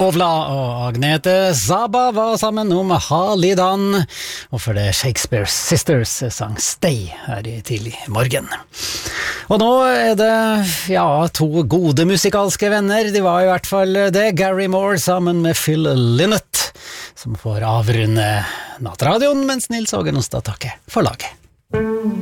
Ovla og Agnete Zaba var sammen om Halidan, og for det Shakespeare Sisters sang Stay her i tidlig morgen. Og nå det, to gode musikalske venner, de var i hvert fall det, Gary Moore sammen med Phil Lynott, som får avrunde nattradioen, mens Nils Åge Nostad takker for laget.